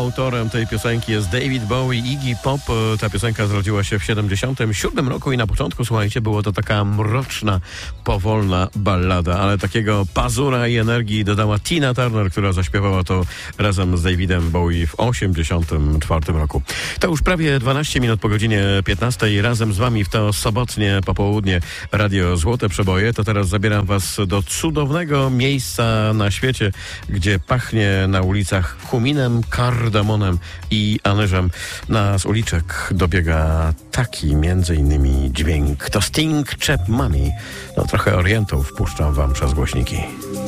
Współautorem tej piosenki jest David Bowie, Iggy Pop. Ta piosenka zrodziła się w 1977 roku i na początku, słuchajcie, było to taka mroczna, powolna ballada, ale takiego pazura i energii dodała Tina Turner, która zaśpiewała to razem z Davidem Bowie w 1984 roku. To już prawie 12 minut po godzinie 15. Razem z wami w to sobotnie popołudnie Radio Złote Przeboje. To teraz zabieram was do cudownego miejsca na świecie, gdzie pachnie na ulicach kuminem, kardamonem i anyżem. Z uliczek dobiega taki między innymi dźwięk. To Sting, Chap Money. No trochę orientów wpuszczam wam przez głośniki.